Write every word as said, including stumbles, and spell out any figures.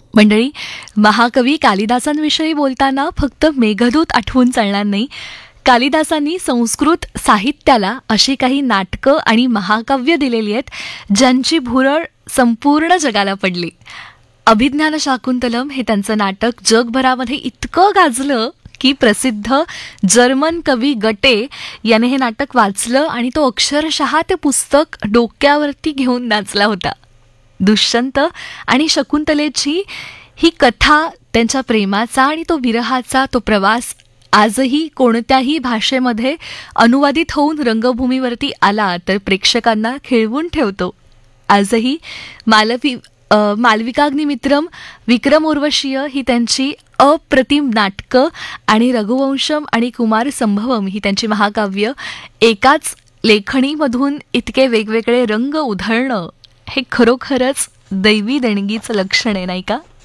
मंडळी, महाकवी कालिदासांविषयी बोलताना फक्त मेघदूत आठवून चालणार नाही. कालिदासांनी संस्कृत साहित्याला अशी काही नाटकं आणि महाकाव्य दिलेली आहेत ज्यांची भुरळ संपूर्ण जगाला पडली. अभिज्ञान शाकुंतलम हे त्यांचं नाटक जगभरामध्ये इतकं गाजलं की प्रसिद्ध जर्मन कवी गटे याने हे नाटक वाचलं आणि तो अक्षरशः ते पुस्तक डोक्यावरती घेऊन नाचला होता. दुष्यंत आणि शकुंतलेची ही कथा, त्यांच्या प्रेमाचा आणि तो विरहाचा तो प्रवास आजही कोणत्याही भाषेमध्ये अनुवादित होऊन रंगभूमीवरती आला तर प्रेक्षकांना खिळवून ठेवतो. आजही मालवी मालविकाग्निमित्रम, विक्रम उर्वशीय ही त्यांची अप्रतिम नाटकं आणि रघुवंशम आणि कुमार संभवम ही त्यांची महाकाव्य एकाच लेखणीमधून इतके वेगवेगळे रंग उधळणं हे खरोखरच दैवी देणगीचं लक्षण आहे, नाही का?